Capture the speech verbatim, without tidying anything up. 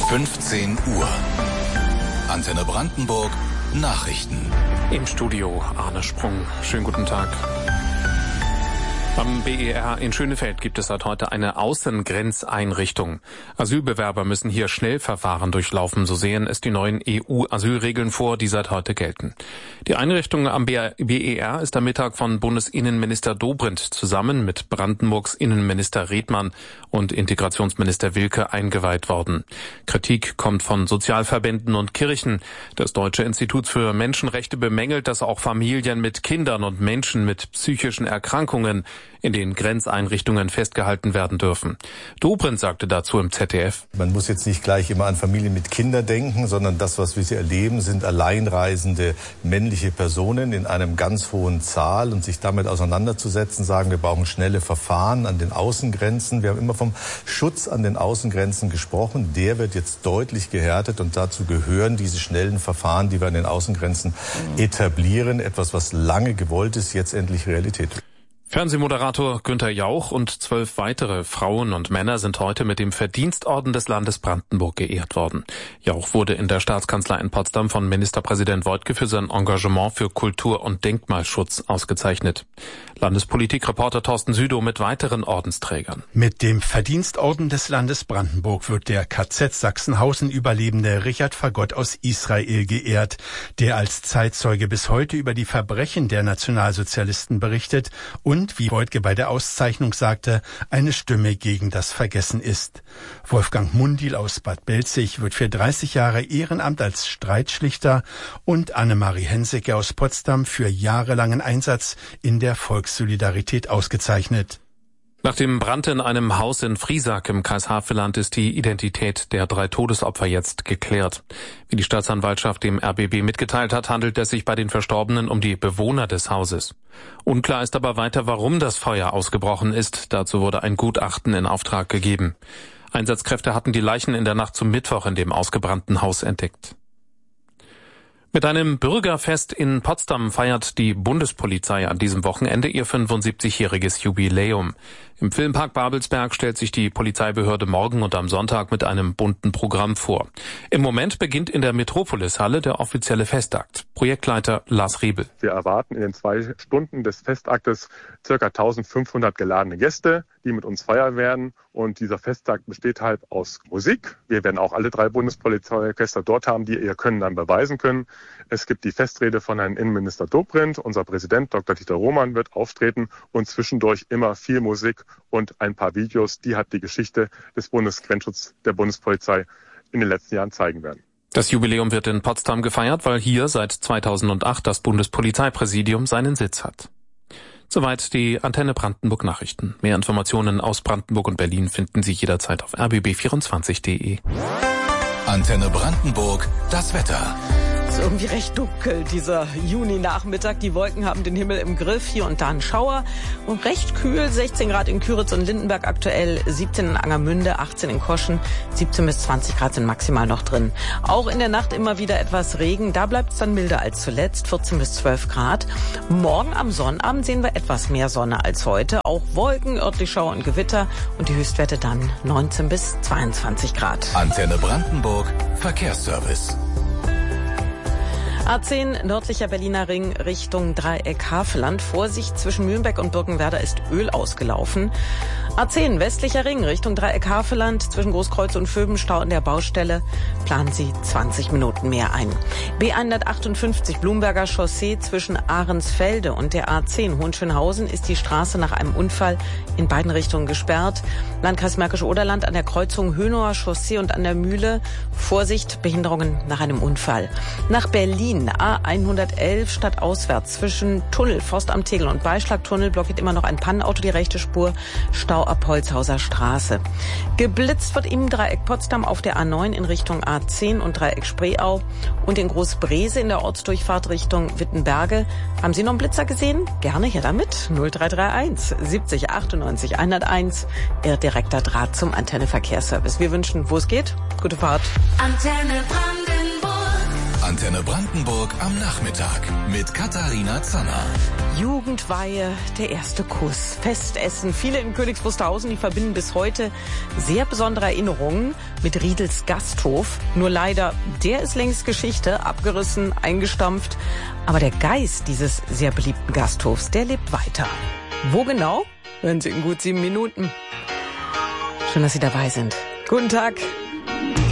fünfzehn Uhr. Antenne Brandenburg Nachrichten. Im Studio Arne Sprung. Schönen guten Tag. Am B E R in Schönefeld gibt es seit heute eine Außengrenzeinrichtung. Asylbewerber müssen hier Schnellverfahren durchlaufen, so sehen es die neuen E U-Asylregeln vor, die seit heute gelten. Die Einrichtung am B E R ist am Mittag von Bundesinnenminister Dobrindt zusammen mit Brandenburgs Innenminister Redmann und Integrationsminister Wilke eingeweiht worden. Kritik kommt von Sozialverbänden und Kirchen. Das Deutsche Institut für Menschenrechte bemängelt, dass auch Familien mit Kindern und Menschen mit psychischen Erkrankungen in den Grenzeinrichtungen festgehalten werden dürfen. Dobrindt sagte dazu im Z D F: Man muss jetzt nicht gleich immer an Familien mit Kindern denken, sondern das, was wir hier erleben, sind alleinreisende männliche Personen in einem ganz hohen Zahl, und sich damit auseinanderzusetzen, sagen, wir brauchen schnelle Verfahren an den Außengrenzen. Wir haben immer vom Schutz an den Außengrenzen gesprochen. Der wird jetzt deutlich gehärtet, und dazu gehören diese schnellen Verfahren, die wir an den Außengrenzen etablieren. Etwas, was lange gewollt ist, jetzt endlich Realität. Fernsehmoderator Günther Jauch und zwölf weitere Frauen und Männer sind heute mit dem Verdienstorden des Landes Brandenburg geehrt worden. Jauch wurde in der Staatskanzlei in Potsdam von Ministerpräsident Woidke für sein Engagement für Kultur- und Denkmalschutz ausgezeichnet. Landespolitikreporter Thorsten Südow mit weiteren Ordensträgern. Mit dem Verdienstorden des Landes Brandenburg wird der K Z Sachsenhausen-Überlebende Richard Fagott aus Israel geehrt, der als Zeitzeuge bis heute über die Verbrechen der Nationalsozialisten berichtet und Und, wie Woidke bei der Auszeichnung sagte, eine Stimme gegen das Vergessen ist. Wolfgang Mundil aus Bad Belzig wird für dreißig Jahre Ehrenamt als Streitschlichter und Annemarie Hensecke aus Potsdam für jahrelangen Einsatz in der Volkssolidarität ausgezeichnet. Nach dem Brand in einem Haus in Friesack im Kreis Havelland ist die Identität der drei Todesopfer jetzt geklärt. Wie die Staatsanwaltschaft dem R B B mitgeteilt hat, handelt es sich bei den Verstorbenen um die Bewohner des Hauses. Unklar ist aber weiter, warum das Feuer ausgebrochen ist. Dazu wurde ein Gutachten in Auftrag gegeben. Einsatzkräfte hatten die Leichen in der Nacht zum Mittwoch in dem ausgebrannten Haus entdeckt. Mit einem Bürgerfest in Potsdam feiert die Bundespolizei an diesem Wochenende ihr fünfundsiebzigjähriges Jubiläum. Im Filmpark Babelsberg stellt sich die Polizeibehörde morgen und am Sonntag mit einem bunten Programm vor. Im Moment beginnt in der Metropolis-Halle der offizielle Festakt. Projektleiter Lars Riebel. Wir erwarten in den zwei Stunden des Festaktes ca. eintausendfünfhundert geladene Gäste, die mit uns feiern werden. Und dieser Festakt besteht halt aus Musik. Wir werden auch alle drei Bundespolizeiorchester dort haben, die ihr Können dann beweisen können. Es gibt die Festrede von Herrn Innenminister Dobrindt. Unser Präsident Doktor Dieter Roman wird auftreten, und zwischendurch immer viel Musik und ein paar Videos, die halt die Geschichte des Bundesgrenzschutzes der Bundespolizei in den letzten Jahren zeigen werden. Das Jubiläum wird in Potsdam gefeiert, weil hier seit zweitausendacht das Bundespolizeipräsidium seinen Sitz hat. Soweit die Antenne Brandenburg Nachrichten. Mehr Informationen aus Brandenburg und Berlin finden Sie jederzeit auf r b b vierundzwanzig punkt d e. Antenne Brandenburg, das Wetter. Es ist irgendwie recht dunkel, dieser Juni-Nachmittag. Die Wolken haben den Himmel im Griff, hier und da ein Schauer. Und recht kühl, sechzehn Grad in Küritz und Lindenberg aktuell, siebzehn in Angermünde, achtzehn in Koschen, siebzehn bis zwanzig Grad sind maximal noch drin. Auch in der Nacht immer wieder etwas Regen, da bleibt es dann milder als zuletzt, vierzehn bis zwölf Grad. Morgen am Sonnabend sehen wir etwas mehr Sonne als heute, auch Wolken, örtlich Schauer und Gewitter, und die Höchstwerte dann neunzehn bis zweiundzwanzig Grad. Antenne Brandenburg, Verkehrsservice. A zehn nördlicher Berliner Ring Richtung Dreieck Havelland. Vorsicht, zwischen Mühlenbeck und Birkenwerder ist Öl ausgelaufen. A zehn westlicher Ring Richtung Dreieck Havelland. Zwischen Großkreuz und Vöben Stau in der Baustelle. Planen Sie zwanzig Minuten mehr ein. B hundertachtundfünfzig Blumberger Chaussee zwischen Ahrensfelde und der A zehn Hohenschönhausen ist die Straße nach einem Unfall in beiden Richtungen gesperrt. Landkreis Märkische Oderland an der Kreuzung Hönower Chaussee und an der Mühle. Vorsicht, Behinderungen nach einem Unfall. Nach Berlin A hundertelf stadtauswärts zwischen Tunnel, Forst am Tegel und Beischlagtunnel blockiert immer noch ein Pannenauto die rechte Spur, Stau ab Holzhauser Straße. Geblitzt wird im Dreieck Potsdam auf der A neun in Richtung A zehn und Dreieck Spreeau und in Großbrese in der Ortsdurchfahrt Richtung Wittenberge. Haben Sie noch einen Blitzer gesehen? Gerne her damit. null drei drei eins siebzig achtundneunzig hunderteins, Ihr direkter Draht zum Antenne Verkehrsservice. Wir wünschen, wo es geht, gute Fahrt. Antenne Brandenburg. Antenne Brandenburg am Nachmittag mit Katharina Zanner. Jugendweihe, der erste Kuss, Festessen. Viele in Königs Wusterhausen, die verbinden bis heute sehr besondere Erinnerungen. mit Riedels Gasthof. Nur leider, der ist längst Geschichte, abgerissen, eingestampft. Aber der Geist dieses sehr beliebten Gasthofs, der lebt weiter. Wo genau? Hören Sie in gut sieben Minuten. Schön, dass Sie dabei sind. Guten Tag.